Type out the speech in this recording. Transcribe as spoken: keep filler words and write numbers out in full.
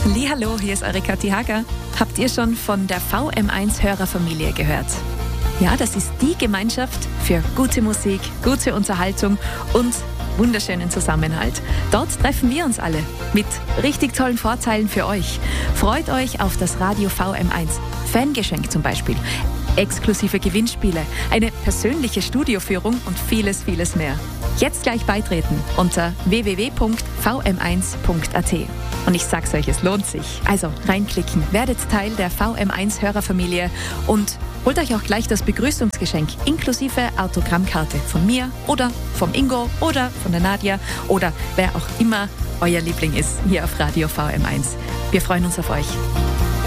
Hallihallo, hier ist eure Kathi Hager. Habt ihr schon von der V M eins Hörerfamilie gehört? Ja, das ist die Gemeinschaft für gute Musik, gute Unterhaltung und wunderschönen Zusammenhalt. Dort treffen wir uns alle mit richtig tollen Vorteilen für euch. Freut euch auf das Radio V M eins. Fangeschenk zum Beispiel, exklusive Gewinnspiele, eine persönliche Studioführung und vieles, vieles mehr. Jetzt gleich beitreten unter w w w punkt v m eins punkt a t. Und ich sag's euch, es lohnt sich. Also reinklicken, werdet Teil der V M eins Hörerfamilie und holt euch auch gleich das Begrüßungsgeschenk inklusive Autogrammkarte von mir oder vom Ingo oder von der Nadja oder wer auch immer euer Liebling ist hier auf Radio V M eins. Wir freuen uns auf euch.